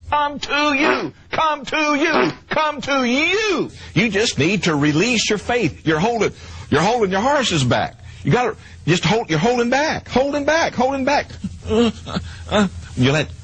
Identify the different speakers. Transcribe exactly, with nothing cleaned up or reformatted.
Speaker 1: come to you, come to you, come to you. You just need to release your faith. You're holding, you're holding your horses back. You got to just hold. You're holding back, holding back, holding back. You let